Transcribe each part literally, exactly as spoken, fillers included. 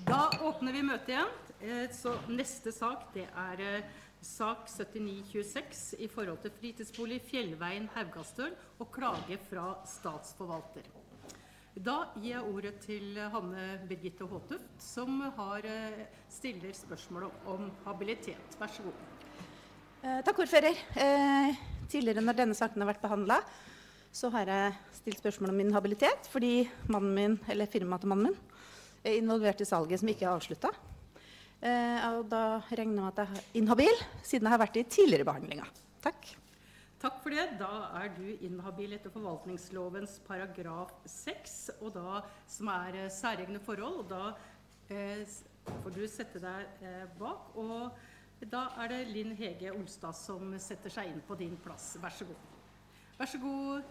Da åpner vi møtet igjen. Så neste sak, det er sak syttini tjueseks i forhold til fritidsbolig Fjellveien Haugastøl og klage fra statsforvalter. Da gir jeg ordet til Hanne Birgitte Håtuft, som har, stiller spørsmål om habilitet. Vær så god. Eh, takk, ordfører. Eh, tidligere når denne saken har vært behandlet, så har jeg stilt spørsmål om min habilitet, fordi mannen min, eller firmaet til mannen min, er involvert i salget som ikke er avsluttet. Eh, og da regner jeg med at jeg er inhabil, siden jeg har vært i tidligere behandlinger. Takk. Takk for det. Da er du inhabil etter forvaltningslovens paragraf seks, og da, som er særegne forhold, og da eh, får du sette deg eh, bak, og da er det Linn Hege Olstad som setter seg inn på din plass. Vær så god. Vær så god.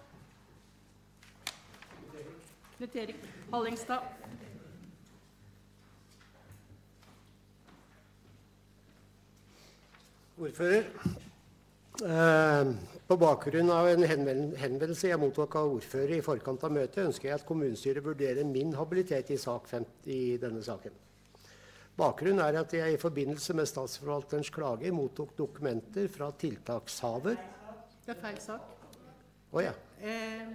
Knut Erik Hallingstad. Ordfører, eh, på bakgrunn av en henvendelse jeg mottok av ordfører i forkant av møtet, ønsker jeg at kommunestyret vurderer min habilitet i sak femti i denne saken. Bakgrunnen er at jeg i forbindelse med statsforvalterens klage mottok dokumenter fra tiltakshaver. Det er feil sak. Åja. Eh,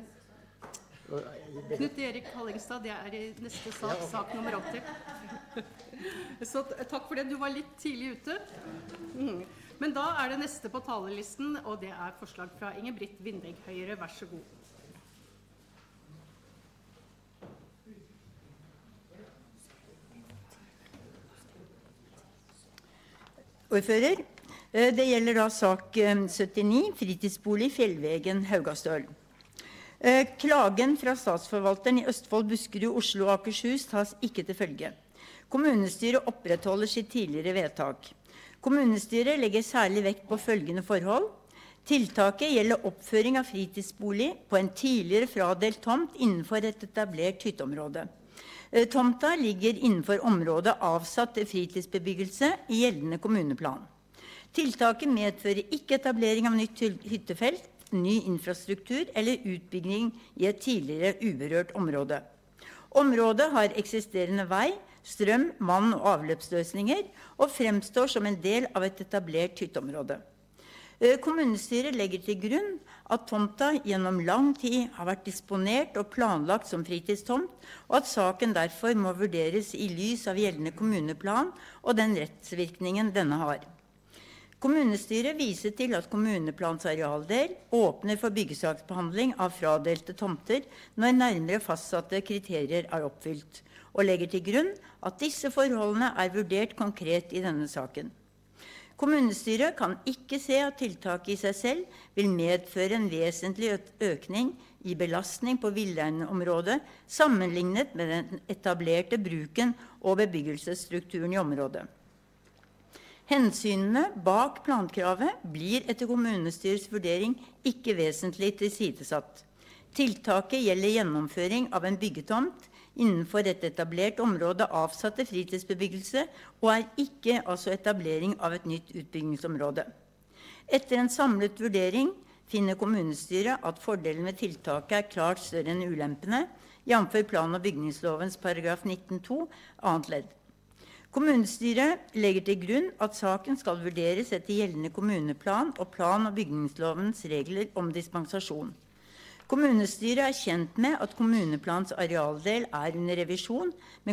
Knut Erik Hallingstad, det er i neste sak, sak nummer åtti. Så takk for det, du var litt tidlig ute. Mm. Men da er det neste på talerlisten, og det er forslag fra Ingebrigt Vindegg Høyre. Vær så god. Ordfører, det gjelder da sak syttini, fritidsbolig Fjellvegen Haugastøl. Klagen fra statsforvalteren i Østfold, Buskerud, Oslo og Akershus tas ikke til følge. Kommunestyret opprettholder sitt tidligere vedtak. Kommunestyret legger særlig vekt på følgende forhold. Tiltaket gjelder oppføring av fritidsbolig på en tidligere fradelt tomt innenfor et etablert hytteområde. Tomta ligger innenfor området avsatt til fritidsbebyggelse i gjeldende kommuneplan. Tiltaket medfører ikke etablering av nytt hyttefelt, ny infrastruktur eller utbygging i et tidligere uberørt område. Området har eksisterende vei, strøm, mann- og avløpsløsninger og fremstår som en del av et etablert hytteområde. Kommunestyret legger til grunn at tomta gjennom lang tid har vært disponert og planlagt som fritidstomt, og at saken derfor må vurderes i lys av gjeldende kommuneplan og den rettsvirkningen denne har. Kommunestyret viser til at kommuneplans arealdel åpner for byggesaksbehandling av fradelte tomter når nærmere fastsatte kriterier er oppfylt, og legger til grunn at disse forholdene er vurdert konkret i denne saken. Kommunestyret kan ikke se at tiltaket i seg selv vil medføre en vesentlig økning i belastning på villreinområdet sammenlignet med den etablerte bruken og bebyggelsesstrukturen i området. Hensynene bak plankravet blir etter kommunestyrets vurdering ikke vesentlig tilsidesatt. Tiltaket gjelder gjennomføring av en byggetomt innenfor et etablert område avsatt til fritidsbebyggelse, og er ikke altså etablering av et nytt utbyggingsområde. Etter en samlet vurdering finner kommunestyret at fordelen med tiltaket er klart større enn ulempene, jf. plan- og bygningslovens paragraf nitten to, annet ledd. Kommunestyret legger til grunn at saken skal vurderes etter gjeldende kommuneplan og plan- og bygningslovens regler om dispensasjon. Kommunestyret er kjent med at kommuneplans arealdel er under revisjon, men